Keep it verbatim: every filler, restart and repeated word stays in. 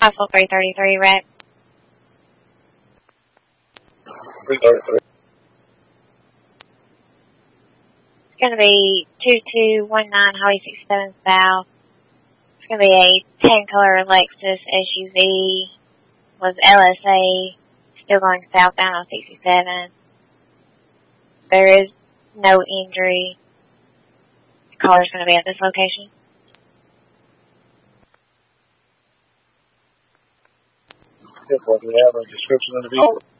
Possible three thirty-three wreck. three thirty-three. It's going to be two two one nine Highway sixty-seven South. It's going to be a tan color Lexus S U V. Was L S A. Still going southbound on sixty-seven. There is no injury. The caller's going to be at this location. Do you have a description of the vehicle?